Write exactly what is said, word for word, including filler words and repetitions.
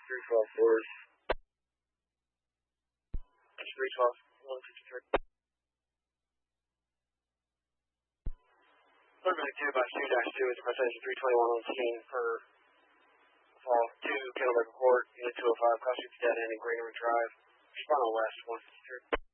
three twelve fours. three twelve, one fifty-three. Paramedic two by two dash two is a presentation three twenty-one on scene for fall two, Kettle Lake Court, unit two oh five, cross streets dead end in Greenwood Drive. Respond on west, one fifty-three.